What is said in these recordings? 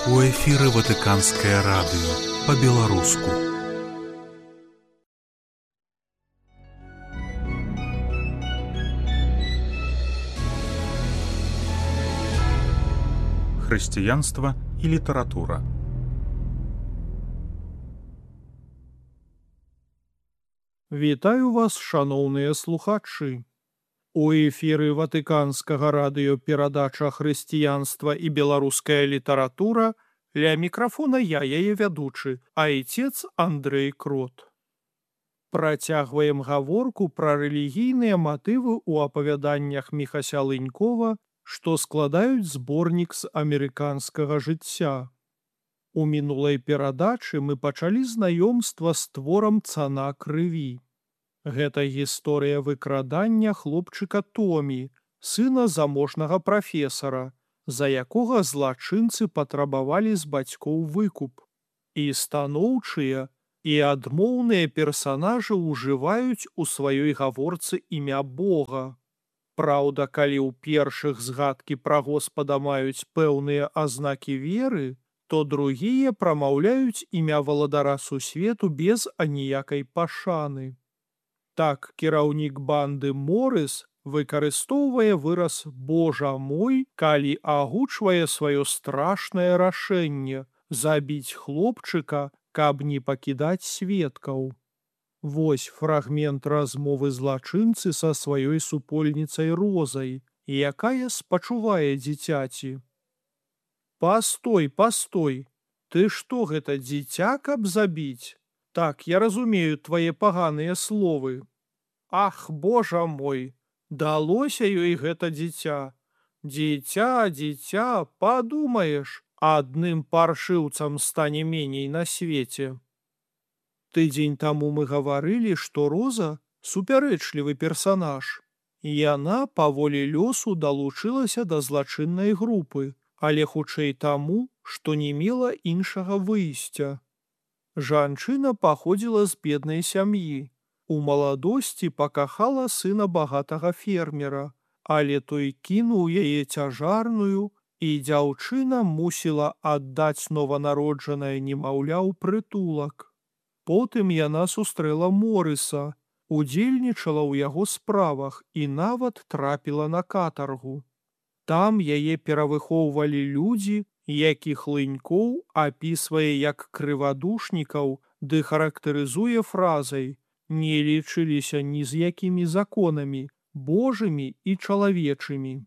У эфіры Ватыканскае радыё па-беларуску. Хрысціянства і літаратура. Вітаю вас, шаноўныя слухачы. У эфіры Ватыканскага радыё перадача «Хрысціянства і беларуская літаратура», ля мікрафона я, яе вядучы, айцец Андрэй Крот. Працягваем гаворку пра рэлігійныя матывы ў апавяданнях Міхася Лынькова, што складаюць зборнік з амерыканскага жыцця. У мінулай перадачы мы пачалі знаёмства з творам «Цана крыві». Гэта гісторыя выкрадання хлопчыка Томі, сына заможнага прафесара, за якога злачынцы патрабавалі з бацькоў выкуп. І станоўчыя, і адмоўныя персанажы ўжываюць у сваёй гаворцы імя Бога. Праўда, калі ў першых згадкі пра Господа маюць пэўныя азнакі веры, то другія прамаўляюць імя валадара сусвету без аніякай пашаны. Так, кіраўнік банды Морыс выкарыстоўвае выраз «Божа мой», калі агучвае сваё страшнае рашэнне забіць хлопчыка, каб не пакідаць сведкаў. Вось фрагмент размовы злачынцы са сваёй супольніцай Розай, якая спачувае дзіцяці. «Пастой, пастой! Ты што, гэта дзіця, каб забіць? Так, я разумею твае паганыя словы. Ах, Божа мой! Далося ёй гэта дзіця. Дзіця, падумаеш, адным паршыўцам стане меней на свеце». Тыдзень таму мы гаварылі, што Роза – супярэчлівы персанаж. Яна па волі лёсу далучылася да злачыннай групы, але хутчэй таму, што не мела іншага выйсця. Жанчына паходзіла з беднай сям'і. У маладосці пакахала сына багатага фермера, але той кінуў яе цяжарную, і дзяўчына мусіла аддаць нованароджанае немаўля ў прытулак. Потым яна сустрэла Морыса, удзельнічала ў яго справах і нават трапіла на катаргу. Там яе перавыхоўвалі людзі, якіх Лынькоў апісвае як крывадушнікаў ды характарызуе фразай «не лічыліся ні з якімі законамі, божымі і чалавечымі».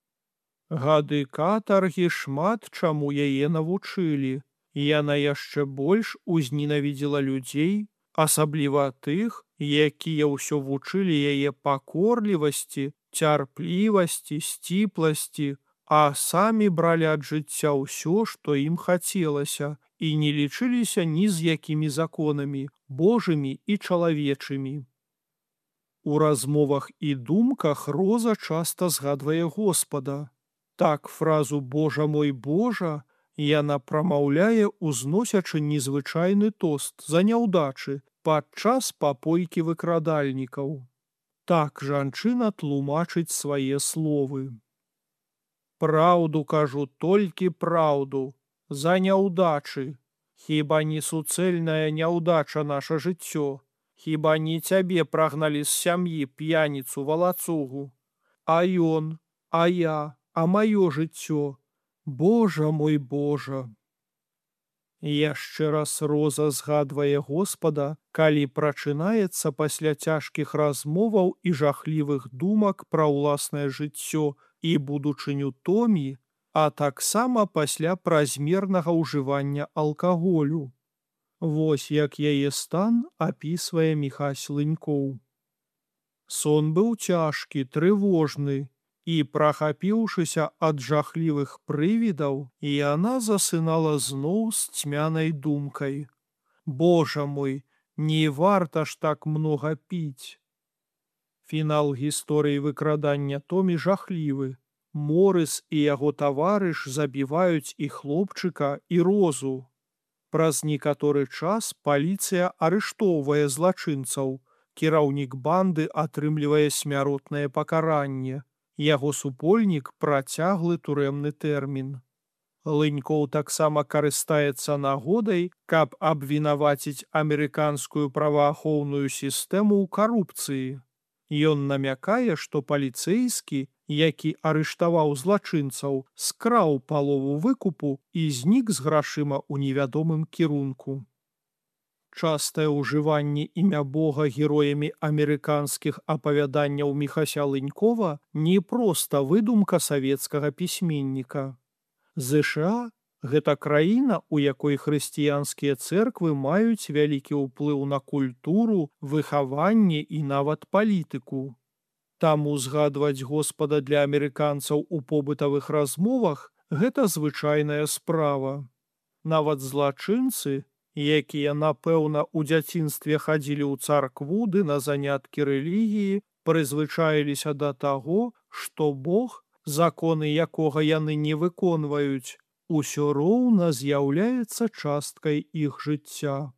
Гады катаргі шмат чаму яе навучылі. Яна яшчэ больш узненавідзела людзей, асабліва тых, якія ўсё вучылі яе пакорлівасці, цярплівасці, сціпласці, а самі бралі ад жыцця ўсё, што ім хацелася, і не лічыліся ні з якімі законамі, божымі і чалавечымі. У размовах і думках Роза часта згадвае Господа. Так фразу «Божа мой Божа» яна прамаўляе, узносячы незвычайны тост за няўдачы падчас папойкі выкрадальнікаў. Так жанчына тлумачыць свае словы. «Праўду кажу, толькі праўду, за няўдачы. Хіба не суцэльная няўдача наша жыццё? Хіба не цябе прагналі з сям'і п'яніцу валацугу? А ён, а я, а маё жыццё? Божа мой Божа!» Яшчэ раз Роза згадвае Господа, калі прачынаецца пасля цяжкіх размоваў і жахлівых думак пра ўласнае жыццё і будучыню Томі, а таксама пасля празмернага ўжывання алкаголю. Вось як яе стан апісвае Міхась Лынькоў. Сон быў цяжкі, трывожны, і, прахапіўшыся ад жахлівых прывідаў, яна засынала зноў з цьмянай думкай. «Божа мой, не варта ж так многа піць». Фінал гісторыі выкрадання Томі жахлівы. Морыс і яго таварыш забіваюць і хлопчыка, і Розу. Праз некаторы час паліцыя арыштоўвае злачынцаў, кіраўнік банды атрымлівае смяротнае пакаранне. Яго супольнік працяглы турэмны тэрмін. Лынькоў таксама карыстаецца нагодай, каб абвінаваціць амерыканскую праваахоўную сістэму ў карупцыі. Ён намякае, што паліцэйскі, які арыштаваў злачынцаў, скраў палову выкупу і знік з грашыма ў невядомым кірунку. Частае ўжыванне імя Бога героямі амерыканскіх апавяданняў Міхася Лынькова не проста выдумка савецкага пісьменніка. ЗША – гэта краіна, у якой хрысціянскія цэрквы маюць вялікі ўплыў на культуру, выхаванне і нават палітыку. Таму згадваць Господа для амерыканцаў у побытавых размовах – гэта звычайная справа. Нават злачынцы, якія, напэўна, у дзяцінстве хадзілі ў царкву ды на заняткі рэлігіі, прызвычаіліся да таго, што Бог, законы якога яны не выконваюць, усё роўна з'яўляецца часткай іх жыцця.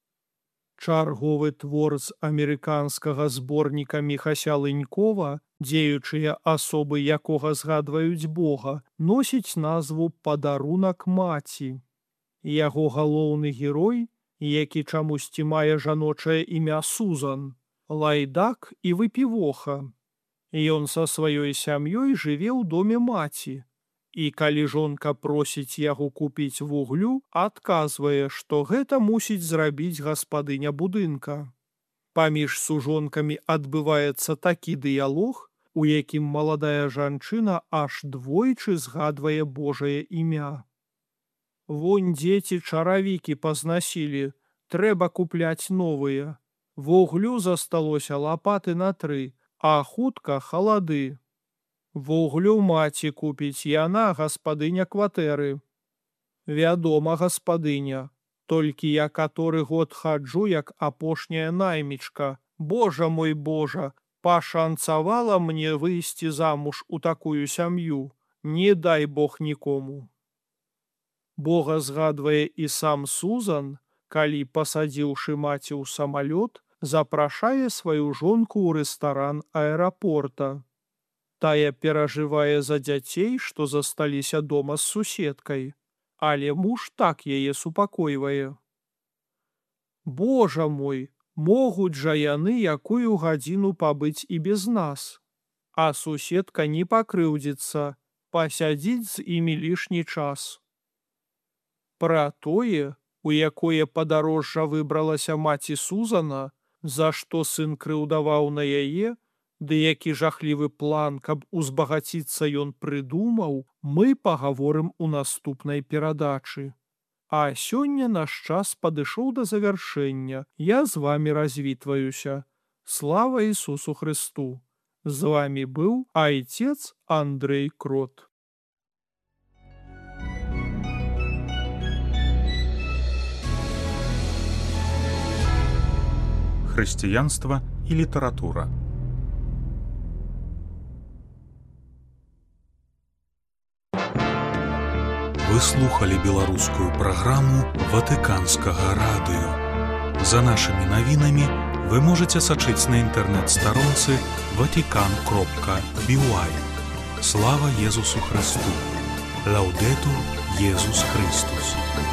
Чарговы твор з амерыканскага зборніка Міхася Лынькова, дзеючыя асобы якога згадваюць Бога, носіць назву «Падарунак маці». Яго галоўны герой, які чамусьці мае жаночае імя Сузан, лайдак і выпівоха. Ён са сваёй сям'ёй жыве ў доме маці, і калі жонка просіць яго купіць вуглю, адказвае, што гэта мусіць зрабіць гаспадыня будынка. Паміж сужонкамі адбываецца такі дыялог, у якім маладая жанчына аж двойчы згадвае Божае імя. Вунь дзеці чаравікі пазнасілі, трэба купляць новыя. Вуглю засталося лапаты на 3, а хутка халады. Вуглю маці купіць, яна гаспадыня кватэры. Вядома, гаспадыня, толькі я каторы год хаджу, як апошняя наймічка. Божа мой Божа, пашанцавала мне выйсці замуж у такую сям'ю. Не дай Бог нікому. Бога згадвае і сам Сузан, калі, пасадзіўшы маці ў самалёт, запрашае сваю жонку ў рэстаран аэрапорта. Тая перажывае за дзяцей, што засталіся дома з суседкай, але муж так яе супакойвае. Божа мой, могуць жа яны якую гадзіну пабыць і без нас, а суседка не пакрыўдзіцца, пасядзіць з імі лішні час. Пра тое, у якое падарожжа выбралася маці Сузана, за што сын крыўдаваў на яе, ды які жахлівы план, каб узбагаціцца ён прыдумаў, мы пагаворым у наступнай перадачы. А сёння наш час падышоў да завяршэння. Я з вамі развітваюся. Слава Ісусу Хрысту! З вамі быў айцец Андрэй Крот. Хрысціянства і літаратура. Вы слухали беларускую праграму Ватыканскага радыё. За нашымі навінамі вы можаце сачыць на інтэрнэт-старонцы vatican.by. Слава Езусу Хрысту! Лаўдэтур Езус Христус!